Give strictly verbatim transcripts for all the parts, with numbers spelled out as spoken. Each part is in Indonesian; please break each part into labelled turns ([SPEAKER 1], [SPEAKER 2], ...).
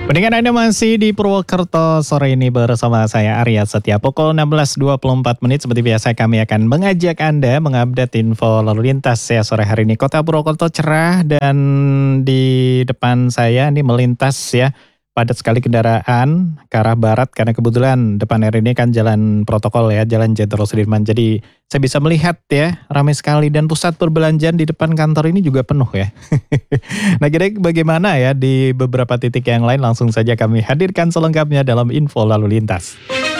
[SPEAKER 1] Pendengar Anda masih di Purwokerto sore ini bersama saya Arya Setia. Pukul enam belas dua puluh empat menit seperti biasa kami akan mengajak Anda mengupdate info lalu lintas ya sore hari ini. Kota Purwokerto cerah dan di depan saya ini melintas ya. Padat sekali kendaraan ke arah barat karena kebetulan depan hari ini kan jalan protokol ya, Jalan Jenderal Sudirman. Jadi saya bisa melihat ya, ramai sekali dan pusat perbelanjaan di depan kantor ini juga penuh ya. Nah kira bagaimana ya di beberapa titik yang lain, langsung saja kami hadirkan selengkapnya dalam info lalu lintas.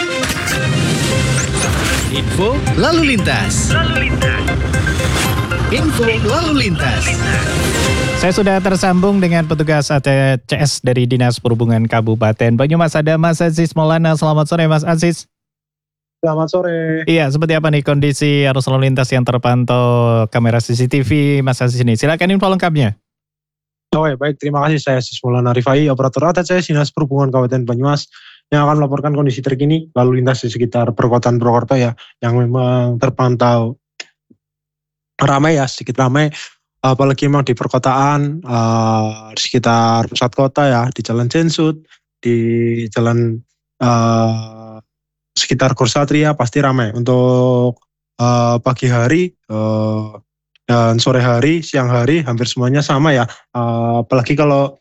[SPEAKER 2] Info lalu lintas. Lalu lintas. Info lalu lintas.
[SPEAKER 1] Saya sudah tersambung dengan petugas A T C S dari Dinas Perhubungan Kabupaten Banyumas. Ada Mas Aziz Maulana. Selamat sore Mas Aziz.
[SPEAKER 3] Selamat sore.
[SPEAKER 1] Iya, seperti apa nih kondisi arus lalu lintas yang terpantau kamera C C T V Mas Aziz ini? Silakan info lengkapnya.
[SPEAKER 3] Oh ya, baik, terima kasih. Saya Aziz Maulana Rifai, operator A T C S Dinas Perhubungan Kabupaten Banyumas, yang akan melaporkan kondisi terkini lalu lintas di sekitar perkotaan Purwokerto ya, yang memang terpantau ramai ya, sedikit ramai. Apalagi memang di perkotaan, uh, di sekitar pusat kota ya, di Jalan Jensut, di jalan uh, sekitar Gor Satria pasti ramai. Untuk uh, pagi hari uh, dan sore hari, siang hari hampir semuanya sama ya. Uh, apalagi kalau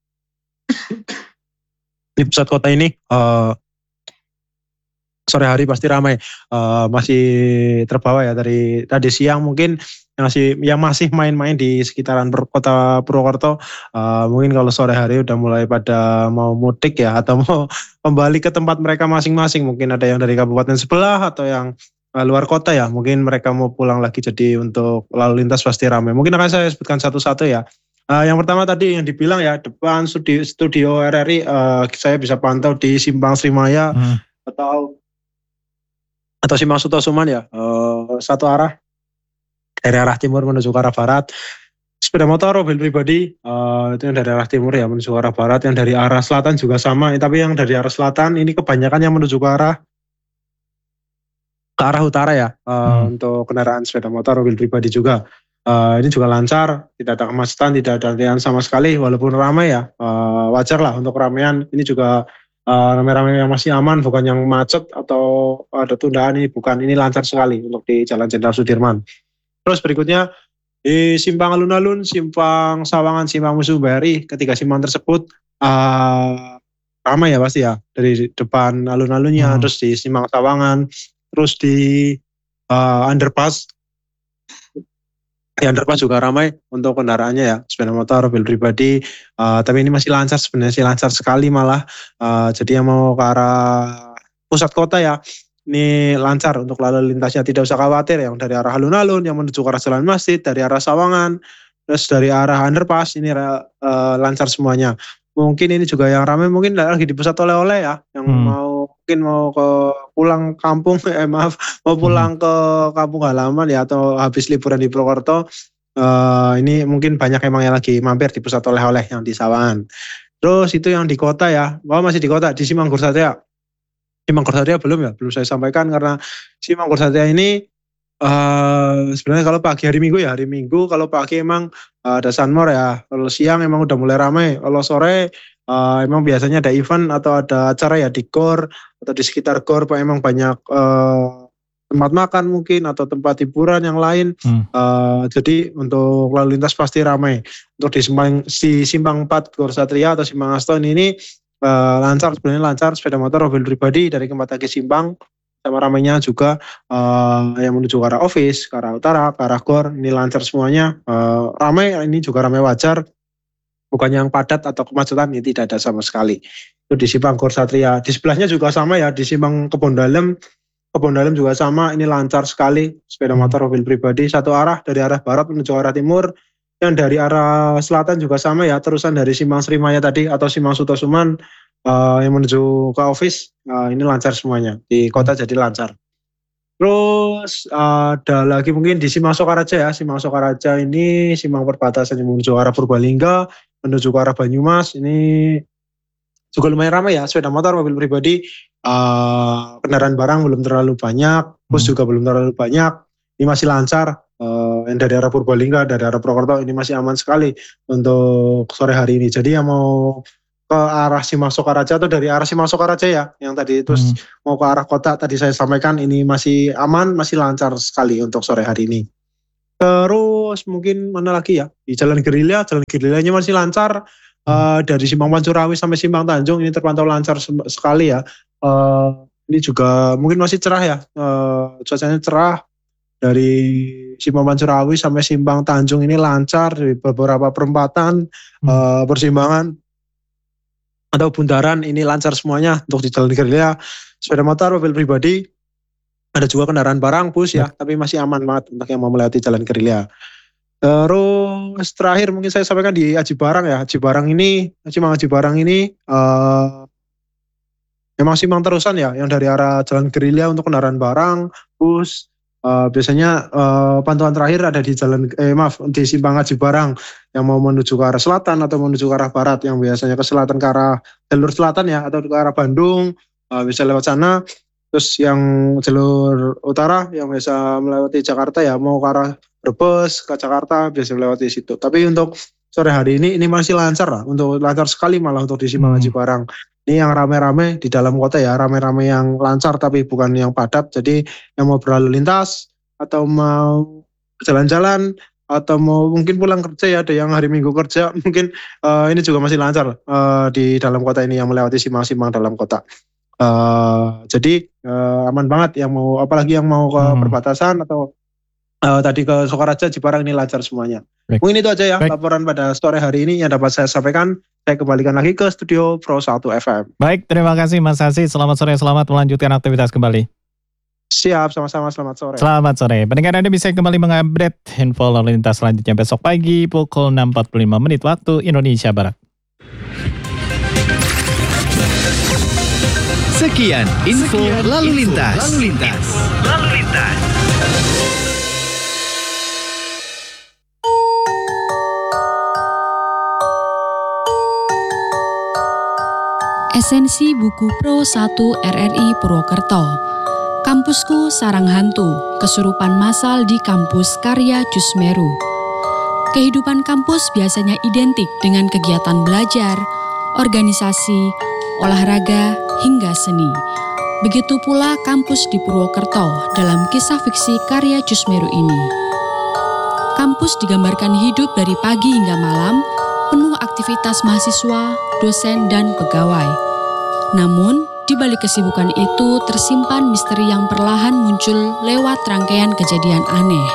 [SPEAKER 3] di pusat kota ini uh, sore hari pasti ramai, uh, masih terbawa ya dari tadi siang mungkin. Yang masih yang masih main-main di sekitaran kota Purwokerto, uh, mungkin kalau sore hari udah mulai pada mau mudik ya, atau mau kembali ke tempat mereka masing-masing. Mungkin ada yang dari kabupaten sebelah atau yang uh, luar kota ya, mungkin mereka mau pulang lagi. Jadi untuk lalu lintas pasti ramai. Mungkin akan saya sebutkan satu-satu ya. Uh, yang pertama tadi yang dibilang ya, depan studio, studio R R I, uh, saya bisa pantau di Simpang Srimaya hmm. atau atau Simpang Sutosuman ya, uh, satu arah. Dari arah timur menuju ke arah barat, sepeda motor, mobil pribadi, uh, itu yang dari arah timur ya menuju ke arah barat. Yang dari arah selatan juga sama, tapi yang dari arah selatan ini kebanyakan yang menuju ke arah ke arah utara ya, uh, hmm. untuk kendaraan sepeda motor, mobil pribadi juga. Uh, ini juga lancar, tidak ada kemacetan, tidak ada antrian sama sekali, walaupun ramai ya, uh, wajar lah untuk keramaian. Ini juga uh, ramai-ramai yang masih aman, bukan yang macet atau ada tundaan. Ini bukan, ini lancar sekali untuk di Jalan Jenderal Sudirman. Terus berikutnya di Simpang Alun-Alun, Simpang Sawangan, Simpang Musumbari, ketiga simpang tersebut uh, ramai ya pasti ya, dari depan alun-alunnya, hmm. terus di Simpang Sawangan, terus di uh, underpass, di underpass juga ramai untuk kendaraannya ya, sepeda motor, mobil pribadi, uh, tapi ini masih lancar sebenarnya, sih lancar sekali malah. Uh, jadi yang mau ke arah pusat kota ya, ini lancar untuk lalu lintasnya, tidak usah khawatir. Yang dari arah alun-alun, yang menuju ke arah Jalan Masjid, dari arah Sawangan, terus dari arah underpass, ini uh, lancar semuanya. Mungkin ini juga yang ramai, mungkin lagi di pusat oleh-oleh ya, yang hmm. mau mungkin mau ke pulang kampung, eh maaf, mau pulang hmm. ke kampung halaman ya, atau habis liburan di Purwokerto. Uh, ini mungkin banyak emang yang lagi mampir di pusat oleh-oleh yang di Sawangan. Terus itu yang di kota ya, oh masih di kota, di Simpang Gor Satria. Simpang Gor Satria belum ya, belum saya sampaikan karena Simpang Gor Satria ini uh, sebenarnya kalau pagi hari Minggu ya, hari Minggu kalau pagi emang uh, ada sunmore ya, kalau siang emang udah mulai ramai, kalau sore uh, emang biasanya ada event atau ada acara ya di Gor atau di sekitar Gor, emang banyak uh, tempat makan mungkin atau tempat hiburan yang lain. Hmm. Uh, jadi untuk lalu lintas pasti ramai. Untuk di Simpang, di Simpang empat Gor Satria atau Simpang Aston ini Uh, lancar, sebenarnya lancar, sepeda motor, mobil pribadi dari Kempatagi Simpang, sama ramainya juga uh, yang menuju ke arah office, ke arah utara, ke arah Gor, ini lancar semuanya, uh, ramai, ini juga ramai wajar, bukan yang padat atau kemacetan, ini tidak ada sama sekali. Itu di Simpang Gor Satria, di sebelahnya juga sama ya, di Simpang Kebon Dalem, Kebon Dalem juga sama, ini lancar sekali, sepeda motor, mobil pribadi, satu arah, dari arah barat menuju ke arah timur. Yang dari arah selatan juga sama ya, terusan dari Simpang Srimaya tadi atau Simpang Sutosuman uh, yang menuju ke office, uh, ini lancar semuanya, di kota jadi lancar. Terus uh, ada lagi mungkin di Simpang Sokaraja ya, Simpang Sokaraja ini simpang perbatasan yang menuju ke arah Purbalingga, menuju ke arah Banyumas, ini juga lumayan ramai ya, sepeda motor, mobil pribadi, uh, kendaraan barang belum terlalu banyak, bus juga belum terlalu banyak, ini masih lancar. Uh, yang dari arah Purbalingga, dari arah Purwokerto ini masih aman sekali untuk sore hari ini. Jadi yang mau ke arah Simpang Sokaraja atau dari arah Simpang Sokaraja ya, yang tadi terus
[SPEAKER 1] Hmm.
[SPEAKER 3] mau ke arah kota tadi saya sampaikan ini masih aman, masih lancar sekali untuk sore hari ini. Terus mungkin mana lagi ya, di Jalan Gerilya, Jalan Gerilyanya masih lancar. Eh, dari Simpang Pancurawi sampai Simpang Tanjung ini terpantau lancar sem- sekali ya. Eh, ini juga mungkin masih cerah ya, eh, cuacanya cerah. Dari Simpang Pancurawi sampai Simpang Tanjung ini lancar di beberapa perempatan,
[SPEAKER 1] Hmm.
[SPEAKER 3] eh, persimpangan atau bundaran ini lancar semuanya untuk di Jalan Gerilya. Sepeda motor, mobil pribadi, ada juga kendaraan barang, bus ya, tapi masih aman banget untuk yang mau melewati Jalan Gerilya. Terus terakhir mungkin saya sampaikan di Aji Barang ya. Aji Barang ini, Simpang Aji Barang ini eh, memang simpang terusan ya, yang dari arah Jalan Gerilya untuk kendaraan barang, bus. Eh, biasanya eh, pantauan terakhir ada di jalan, eh maaf di Simpang Aji Barang yang mau menuju ke arah selatan atau menuju ke arah barat, yang biasanya ke selatan ke arah jalur selatan ya, atau ke arah Bandung, eh, bisa lewat sana. Terus yang jalur utara yang biasa melewati Jakarta ya, mau ke arah Brebes ke Jakarta biasa melewati situ. Tapi untuk sore hari ini ini masih lancar lah, untuk lancar sekali malah untuk di Simpang
[SPEAKER 1] Hmm.
[SPEAKER 3] Aji Barang. Ini yang rame-rame di dalam kota ya, rame-rame yang lancar tapi bukan yang padat. Jadi yang mau berlalu lintas atau mau jalan-jalan atau mau mungkin pulang kerja ya, ada yang hari Minggu kerja mungkin eh, ini juga masih lancar eh, di dalam kota ini yang melewati simpang-simpang dalam kota. Eh, jadi eh, aman banget yang mau, apalagi yang mau ke
[SPEAKER 1] Hmm.
[SPEAKER 3] perbatasan atau eh, tadi ke Sokaraja, Ciparang ini lancar semuanya.
[SPEAKER 1] Baik.
[SPEAKER 3] Mungkin itu aja ya
[SPEAKER 1] Baik.
[SPEAKER 3] laporan pada sore hari ini yang dapat saya sampaikan. Saya kembalikan lagi ke studio Pro satu F M.
[SPEAKER 1] Baik, terima kasih Mas Hasi. Selamat sore, selamat melanjutkan aktivitas kembali.
[SPEAKER 3] Siap, sama-sama, selamat sore.
[SPEAKER 1] Selamat sore. Pendengar Anda bisa kembali mengupdate info lalu lintas selanjutnya besok pagi pukul enam empat puluh lima menit waktu Indonesia Barat.
[SPEAKER 2] Sekian info
[SPEAKER 4] Sekian
[SPEAKER 2] lalu
[SPEAKER 4] info
[SPEAKER 2] lintas.
[SPEAKER 4] lalu lintas. Lalu lintas.
[SPEAKER 5] Esensi buku Pro satu R R I Purwokerto. Kampusku Sarang Hantu, kesurupan massal di kampus karya Jusmeru. Kehidupan kampus biasanya identik dengan kegiatan belajar, organisasi, olahraga, hingga seni. Begitu pula kampus di Purwokerto dalam kisah fiksi karya Jusmeru ini. Kampus digambarkan hidup dari pagi hingga malam, penuh aktivitas mahasiswa, dosen, dan pegawai. Namun, di balik kesibukan itu tersimpan misteri yang perlahan muncul lewat rangkaian kejadian aneh.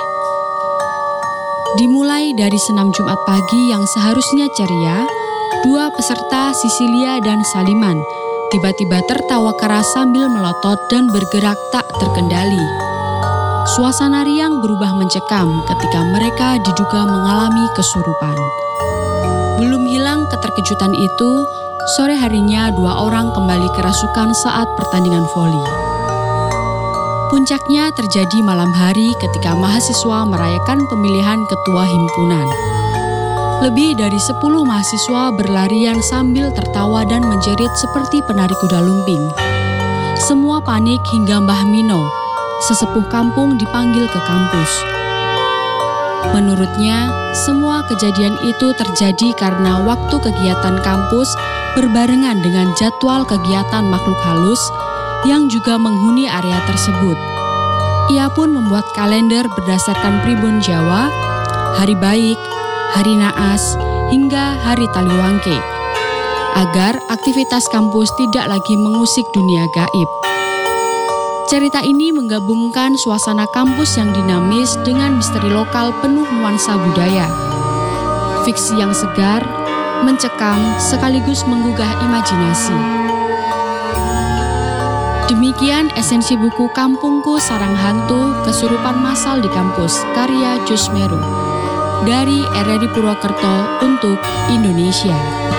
[SPEAKER 5] Dimulai dari senam Jumat pagi yang seharusnya ceria, dua peserta Sisilia dan Saliman tiba-tiba tertawa keras sambil melotot dan bergerak tak terkendali. Suasana riang berubah mencekam ketika mereka diduga mengalami kesurupan. Belum hilang keterkejutan itu, sore harinya dua orang kembali kerasukan saat pertandingan voli. Puncaknya terjadi malam hari ketika mahasiswa merayakan pemilihan ketua himpunan. Lebih dari sepuluh mahasiswa berlarian sambil tertawa dan menjerit seperti penari kuda lumping. Semua panik hingga Mbah Mino, sesepuh kampung, dipanggil ke kampus. Menurutnya, semua kejadian itu terjadi karena waktu kegiatan kampus berbarengan dengan jadwal kegiatan makhluk halus yang juga menghuni area tersebut. Ia pun membuat kalender berdasarkan pribun Jawa, hari baik, hari naas, hingga hari taliwangke, agar aktivitas kampus tidak lagi mengusik dunia gaib. Cerita ini menggabungkan suasana kampus yang dinamis dengan misteri lokal penuh nuansa budaya. Fiksi yang segar, mencekam, sekaligus menggugah imajinasi. Demikian esensi buku Kampungku Sarang Hantu, Kesurupan Massal di Kampus, karya Jusmeru. Dari R R I Purwokerto untuk Indonesia.